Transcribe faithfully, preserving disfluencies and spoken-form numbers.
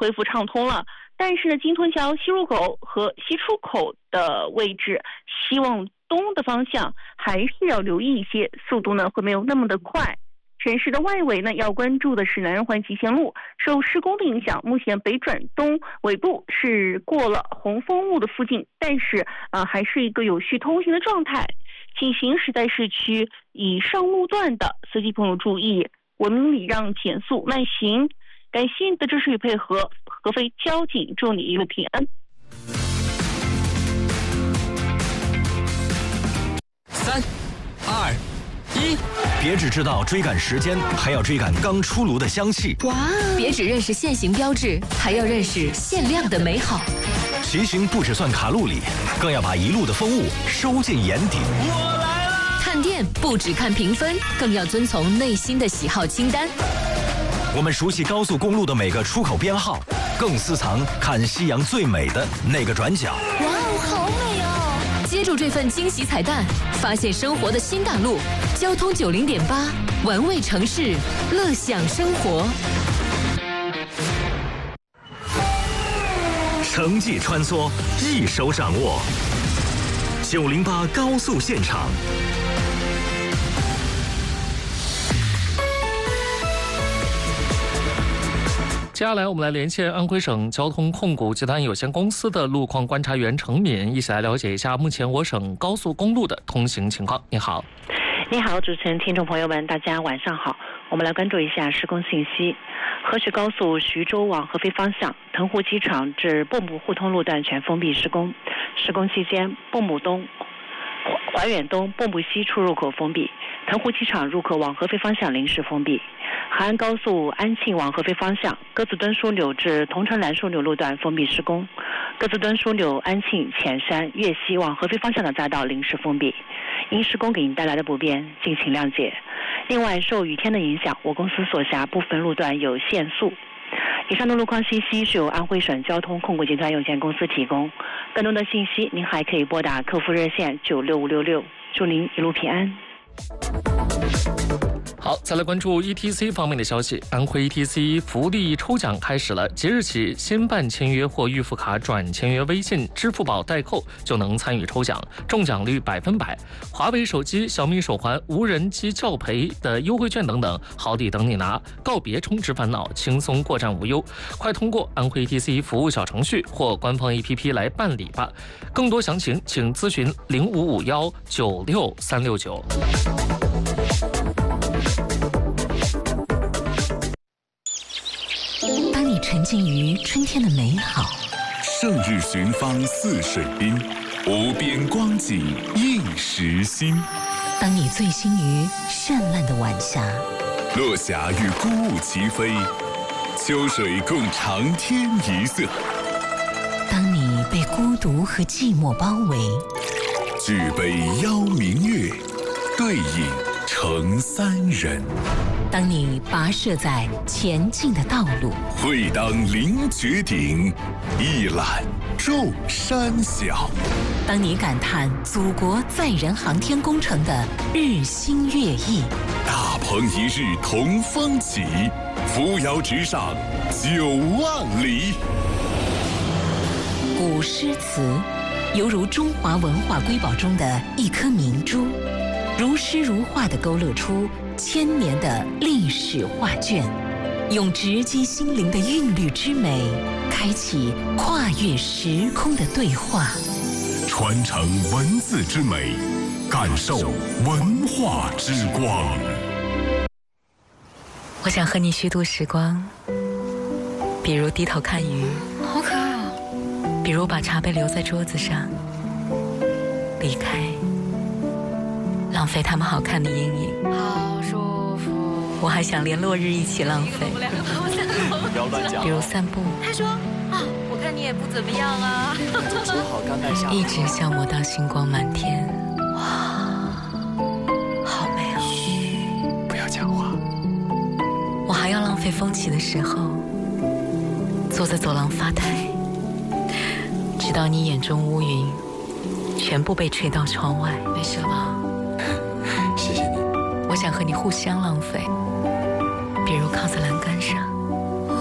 恢复畅通了。但是呢，金通桥西入口和西出口的位置，西往东的方向还是要留意一些，速度呢会没有那么的快。城市的外围呢，要关注的是南二环极限路，受施工的影响，目前北转东尾部是过了红枫路的附近，但是呃还是一个有序通行的状态。请行驶在市区以上路段的司机朋友注意，文明礼让，减速慢行。感谢你的支持与配合，合肥交警祝你一路平安。 三、二、一，别只知道追赶时间，还要追赶刚出炉的香气。 哇！别只认识限行标志，还要认识限量的美好。 骑行不只算卡路里，更要把一路的风物收进眼底。 我来了！看店不只看评分，更要遵从内心的喜好清单。 我们熟悉高速公路的每个出口编号，更私藏看夕阳最美的那个转角。 哇哦，好美哦！接住这份惊喜彩蛋，发现生活的新大陆。交通九零点八，玩味城市，乐享生活。 城际穿梭，一手掌握。九零八高速现场。 接下来我们来连线安徽省交通控股集团有限公司的路况观察员程敏，一起来了解一下目前我省高速公路的通行情况。你好。 你好，主持人、听众朋友们，大家晚上好。我们来关注一下施工信息。河徐高速徐州往合肥方向，腾湖机场至蚌埠互通路段全封闭施工。施工期间，蚌埠东、怀远东、蚌埠西出入口封闭，腾湖机场入口往合肥方向临时封闭。海安高速安庆往合肥方向，鸽子墩枢纽至桐城蓝枢纽路段封闭施工。鸽子墩枢纽、安庆、潜山、粤西往合肥方向的匝道临时封闭。因施工给您带来的不便，敬请谅解。另外，受雨天的影响，我公司所辖部分路段有限速。以上的路况信息是由安徽省交通控股集团有限公司提供。更多的信息，您还可以拨打客服热线九六五六六。祝您一路平安。 好，再来关注 E T C 方面的消息。安徽 E T C 福利抽奖开始了，即日起新办签约或预付卡转签约微信、支付宝代扣就能参与抽奖，中奖率百分百。华为手机、小米手环、无人机教培的优惠券等等，好礼等你拿。告别充值烦恼，轻松过站无忧。快通过安徽 E T C 服务小程序或官方 A P P 来办理吧。更多详情请咨询零五五幺九六三六九。 当你沉浸于春天的美好， 胜日寻芳泗水滨，无边光景映时心。 当你醉心于绚烂的晚霞， 落霞与孤鹜齐飞，秋水共长天一色。 当你被孤独和寂寞包围， 举杯邀明月，对影成三人。 当你跋涉在前进的道路， 会当凌绝顶，一览众山小。 当你感叹祖国载人航天工程的日新月异， 大鹏一日同风起，扶摇直上九万里。 古诗词犹如中华文化瑰宝中的一颗明珠，如诗如画地勾勒出千年的历史画卷，用直击心灵的韵律之美，开启跨越时空的对话， 传承文字之美，感受文化之光。 我想和你虚度时光，比如低头看鱼，好可爱啊！比如把茶杯留在桌子上，离开，浪费他们好看的阴影。好舒服。我还想连落日一起浪费。 不要乱讲。 比如散步。 他说啊，我看你也不怎么样啊。 做好甘拜下。 一直消磨到星光满天。哇，好美哦。 嘘，不要讲话。 我还要浪费风起的时候，坐在走廊发呆，直到你眼中乌云全部被吹到窗外。没事吗？ 谢谢你。 我想和你互相浪费，比如靠在栏